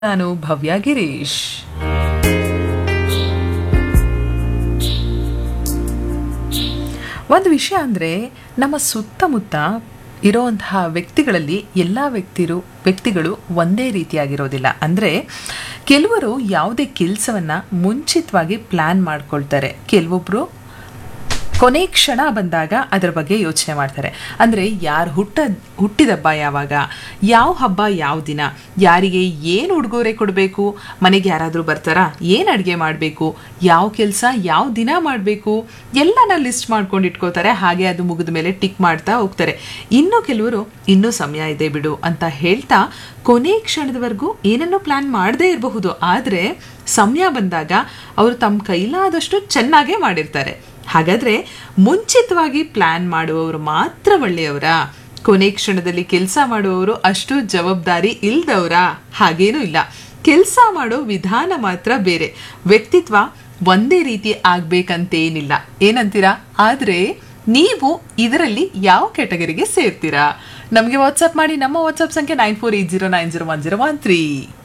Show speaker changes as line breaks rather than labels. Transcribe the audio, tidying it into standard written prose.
ನಾನು ಭವ್ಯ ಗಿರೀಶ್. ಒಂದು ವಿಷಯ ಅಂದರೆ, ನಮ್ಮ ಸುತ್ತಮುತ್ತ ಇರೋವಂತಹ ವ್ಯಕ್ತಿಗಳಲ್ಲಿ ಎಲ್ಲ ವ್ಯಕ್ತಿಗಳು ಒಂದೇ ರೀತಿಯಾಗಿರೋದಿಲ್ಲ. ಅಂದರೆ ಕೆಲವರು ಯಾವುದೇ ಕೆಲಸವನ್ನು ಮುಂಚಿತವಾಗಿ ಪ್ಲ್ಯಾನ್ ಮಾಡ್ಕೊಳ್ತಾರೆ, ಕೆಲವೊಬ್ಬರು ಕೊನೆ ಕ್ಷಣ ಬಂದಾಗ ಅದರ ಬಗ್ಗೆ ಯೋಚನೆ ಮಾಡ್ತಾರೆ. ಅಂದರೆ ಯಾರು ಹುಟ್ಟಿದಬ್ಬ ಯಾವಾಗ, ಯಾವ ಹಬ್ಬ ಯಾವ ದಿನ, ಯಾರಿಗೆ ಏನು ಉಡುಗೊರೆ ಕೊಡಬೇಕು, ಮನೆಗೆ ಯಾರಾದರೂ ಬರ್ತಾರಾ, ಏನು ಅಡುಗೆ ಮಾಡಬೇಕು, ಯಾವ ಕೆಲಸ ಯಾವ ದಿನ ಮಾಡಬೇಕು ಎಲ್ಲನ ಲಿಸ್ಟ್ ಮಾಡ್ಕೊಂಡು ಇಟ್ಕೋತಾರೆ. ಹಾಗೆ ಅದು ಮುಗಿದ ಮೇಲೆ ಟಿಕ್ ಮಾಡ್ತಾ ಹೋಗ್ತಾರೆ. ಇನ್ನು ಕೆಲವರು ಇನ್ನೂ ಸಮಯ ಇದೆ ಬಿಡು ಅಂತ ಹೇಳ್ತಾ ಕೊನೆ ಕ್ಷಣದವರೆಗೂ ಏನನ್ನೂ ಪ್ಲ್ಯಾನ್ ಮಾಡದೇ ಇರಬಹುದು, ಆದರೆ ಸಮಯ ಬಂದಾಗ ಅವರು ತಮ್ಮ ಕೈಲಾದಷ್ಟು ಚೆನ್ನಾಗೇ ಮಾಡಿರ್ತಾರೆ. ಹಾಗಾದರೆ ಮುಂಚಿತವಾಗಿ ಪ್ಲ್ಯಾನ್ ಮಾಡುವವರು ಮಾತ್ರ ಒಳ್ಳೆಯವರ, ಕೊನೆ ಕ್ಷಣದಲ್ಲಿ ಕೆಲಸ ಮಾಡುವವರು ಅಷ್ಟು ಜವಾಬ್ದಾರಿ ಇಲ್ದವರ? ಹಾಗೇನೂ ಇಲ್ಲ. ಕೆಲಸ ಮಾಡೋ ವಿಧಾನ ಮಾತ್ರ ಬೇರೆ, ವ್ಯಕ್ತಿತ್ವ ಒಂದೇ ರೀತಿ ಆಗ್ಬೇಕಂತೇನಿಲ್ಲ. ಏನಂತೀರಾ? ಆದರೆ ನೀವು ಇದರಲ್ಲಿ ಯಾವ ಕ್ಯಾಟಗರಿಗೆ ಸೇರ್ತೀರಾ? ನಮಗೆ ವಾಟ್ಸಪ್ ಮಾಡಿ. ನಮ್ಮ ವಾಟ್ಸಪ್ ಸಂಖ್ಯೆ 9480901013.